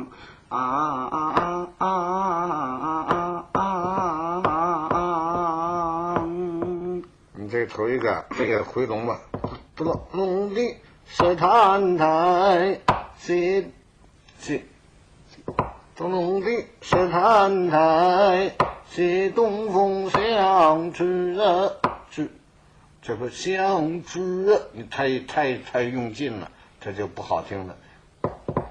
你这头一个这个回龙吧，不懂龙的是探台西西，龙的是探台西东风相知知，这个相知你太用劲了，这就不好听了。